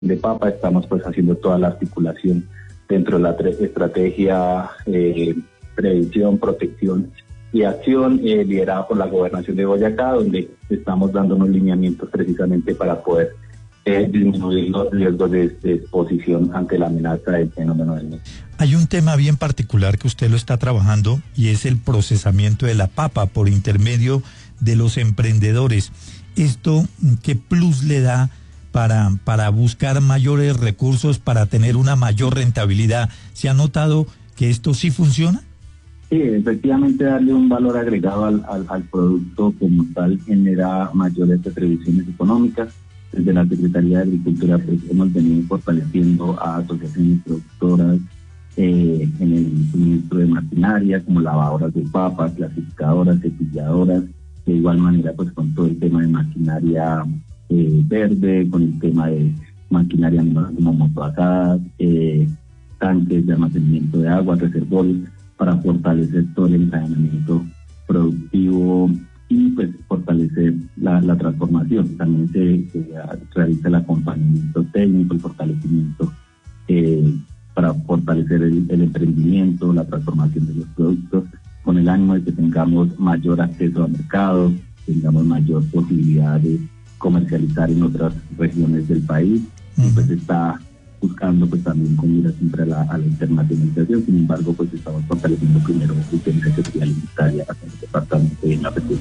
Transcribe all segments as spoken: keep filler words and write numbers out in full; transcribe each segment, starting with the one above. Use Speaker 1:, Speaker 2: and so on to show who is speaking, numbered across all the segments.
Speaker 1: de papa, estamos pues haciendo toda la articulación dentro de la estrategia eh, prevención, protección y acción eh, liderada por la Gobernación de Boyacá, donde estamos dando unos lineamientos precisamente para poder eh, disminuir los riesgos de, de exposición ante la amenaza del fenómeno del niño.
Speaker 2: Hay un tema bien particular que usted lo está trabajando y es el procesamiento de la papa por intermedio de los emprendedores. ¿Esto qué plus le da para, para buscar mayores recursos, para tener una mayor rentabilidad? ¿Se ha notado que esto sí funciona?
Speaker 1: Sí, efectivamente darle un valor agregado al, al, al producto como tal genera mayores retribuciones económicas. Desde la Secretaría de Agricultura pues, hemos venido fortaleciendo a asociaciones productoras eh, en el suministro de maquinaria como lavadoras de papas, clasificadoras, cepilladoras, de igual manera pues con todo el tema de maquinaria eh, verde, con el tema de maquinaria como motoazadas, eh, tanques de almacenamiento de agua, reservorios, para fortalecer todo el encadenamiento productivo y pues fortalecer la, la transformación. También se, se realiza el acompañamiento técnico, el fortalecimiento eh, para fortalecer el, el emprendimiento, la transformación de los productos, con el ánimo de que tengamos mayor acceso al mercado, tengamos mayor posibilidad de comercializar en otras regiones del país. Uh-huh. Y pues está buscando pues también con mira siempre a la, a la internacionalización. Sin embargo, pues estamos fortaleciendo primero el tema de seguridad alimentaria en el departamento y en la región.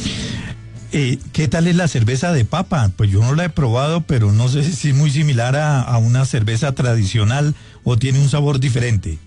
Speaker 2: Eh, ¿Qué tal es la cerveza de papa? Pues yo no la he probado, pero no sé si es muy similar a, a una cerveza tradicional o tiene un sabor diferente.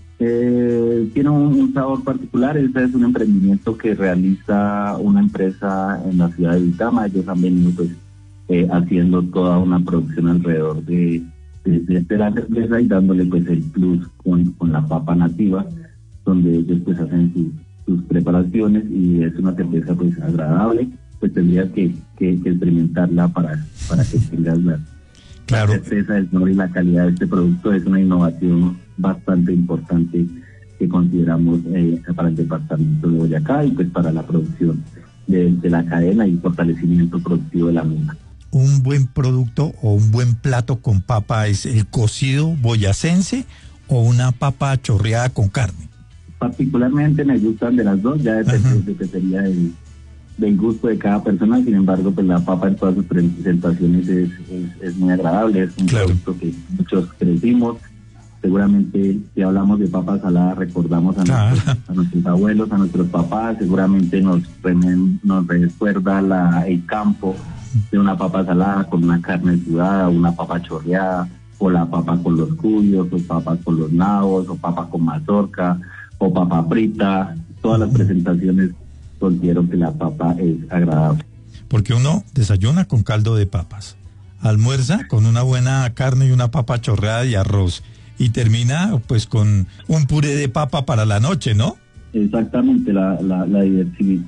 Speaker 1: Eh, tiene un, un sabor particular. Este es un emprendimiento que realiza una empresa en la ciudad de Vitama. Ellos han venido pues eh, haciendo toda una producción alrededor de De, de la cerveza y dándole pues el plus con, con la papa nativa, donde ellos pues hacen sus, sus preparaciones y es una cerveza pues agradable, pues tendría que, que, que experimentarla para, para que tengas la,
Speaker 2: claro.
Speaker 1: la certeza del sabor y la calidad de este producto. Es una innovación bastante importante que consideramos eh, para el departamento de Boyacá y pues para la producción de, de la cadena y fortalecimiento productivo de la misma.
Speaker 2: Un buen producto o un buen plato con papa es el cocido boyacense o una papa chorreada con carne.
Speaker 1: Particularmente me gustan de las dos, ya depende de que sería el, del gusto de cada persona. Sin embargo, pues la papa en todas sus presentaciones es, es, es muy agradable, es un claro. producto que muchos crecimos. Seguramente si hablamos de papa salada recordamos a, claro. nuestros, a nuestros abuelos, a nuestros papás. Seguramente nos, nos recuerda la, el campo de una papa salada con una carne sudada, una papa chorreada, o la papa con los cuyos, o papa con los nabos, o papa con mazorca, o papa frita. Todas las presentaciones considero que la papa es agradable.
Speaker 2: Porque uno desayuna con caldo de papas, almuerza con una buena carne y una papa chorreada y arroz, y termina pues con un puré de papa para la noche, ¿no?
Speaker 1: Exactamente, la, la, la diversificación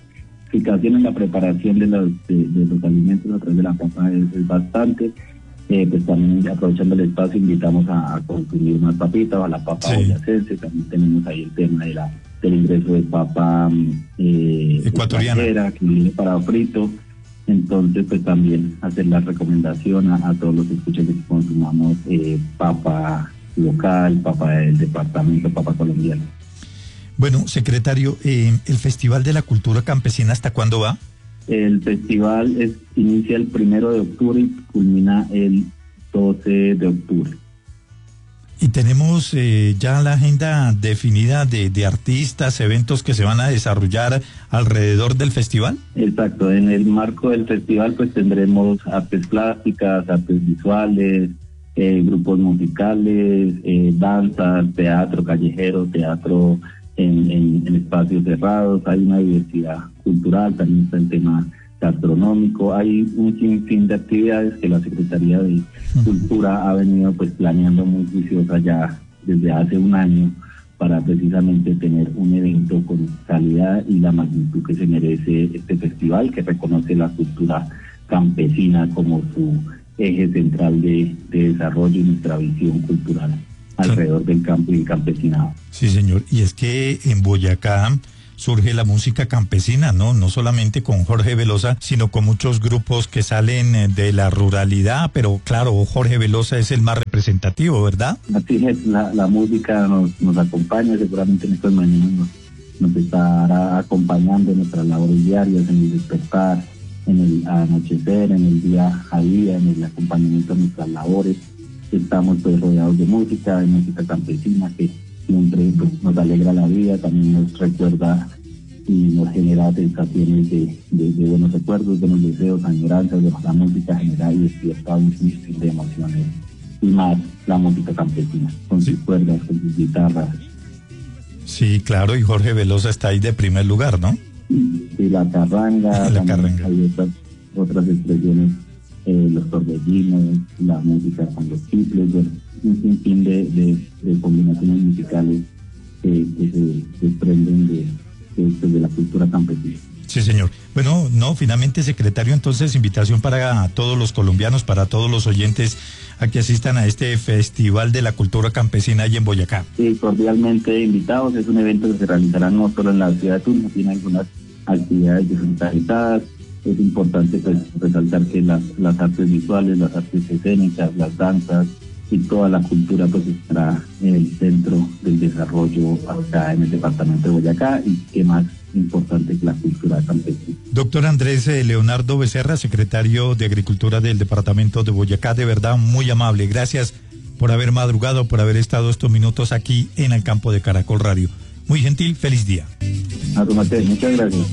Speaker 1: en la preparación de los, de, de los alimentos a través de la papa es, es bastante. Eh, pues también aprovechando el espacio invitamos a, a consumir más papitas, a la papa sí. boyacense. También tenemos ahí el tema de la, del ingreso de papa eh,
Speaker 2: ecuatoriana
Speaker 1: que viene para frito. Entonces pues también hacer la recomendación a, a todos los que escuchen que consumamos eh, papa local, papa del departamento, papa colombiana.
Speaker 2: Bueno, secretario, eh, ¿el Festival de la Cultura Campesina hasta cuándo va?
Speaker 1: El festival es, inicia el primero de octubre y culmina el doce de octubre.
Speaker 2: ¿Y tenemos eh, ya la agenda definida de, de artistas, eventos que se van a desarrollar alrededor del festival?
Speaker 1: Exacto, en el marco del festival pues tendremos artes plásticas, artes visuales, eh, grupos musicales, eh, danzas, teatro callejero, teatro En, en, en espacios cerrados. Hay una diversidad cultural, también está el tema gastronómico, hay un sinfín de actividades que la Secretaría de Cultura ha venido pues planeando muy juiciosa ya desde hace un año para precisamente tener un evento con calidad y la magnitud que se merece este festival, que reconoce la cultura campesina como su eje central de, de desarrollo y nuestra visión cultural alrededor del campo y el campesinado.
Speaker 2: Sí, señor. Y es que en Boyacá surge la música campesina, ¿no? No solamente con Jorge Velosa, sino con muchos grupos que salen de la ruralidad, pero claro, Jorge Velosa es el más representativo, ¿verdad?
Speaker 1: Así es, la, la música nos, nos acompaña, seguramente en estas mañanas nos, nos estará acompañando en nuestras labores diarias, en el despertar, en el anochecer, en el día a día, en el acompañamiento de nuestras labores. Estamos pues rodeados de música, de música campesina que siempre pues, nos alegra la vida, también nos recuerda y nos genera sensaciones de, de, de buenos recuerdos, buenos deseos, añoranzas, de la música general y despierta un sinfín de emociones, y más la música campesina, con sus cuerdas, con sus guitarras.
Speaker 2: Sí, claro, y Jorge Velosa está ahí de primer lugar, ¿no?
Speaker 1: Y la carranga,
Speaker 2: la carranga.
Speaker 1: Hay otras, otras expresiones, eh, los torbellinos, la música con los tiples, bueno, un sinfín de, de, de combinaciones musicales que, que se desprenden de, de, de la cultura campesina.
Speaker 2: Sí, señor. Bueno, no, finalmente, secretario, entonces, invitación para todos los colombianos, para todos los oyentes a que asistan a este Festival de la Cultura Campesina allí en Boyacá.
Speaker 1: Sí, cordialmente invitados. Es un evento que se realizará no solo en la ciudad de Tunja, tiene algunas actividades descentralizadas. Es importante pues resaltar que las, las artes visuales, las artes escénicas, las danzas y toda la cultura pues estará en el centro del desarrollo acá en el departamento de Boyacá, y qué más importante que la cultura campesina.
Speaker 2: Doctor Andrés Leonardo Becerra, secretario de Agricultura del departamento de Boyacá, de verdad muy amable. Gracias por haber madrugado, por haber estado estos minutos aquí en el campo de Caracol Radio. Muy gentil, feliz día.
Speaker 1: A tu Mateo, muchas gracias.